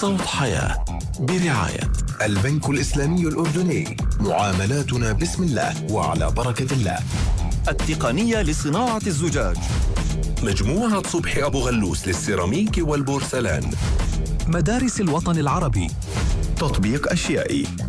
صوت حياة برعاية البنك الإسلامي الأردني، معاملاتنا بسم الله وعلى بركة الله. التقنية لصناعة الزجاج، مجموعة صبحي أبو غلوس للسيراميك والبورسلان، مدارس الوطن العربي، تطبيق أشيائي.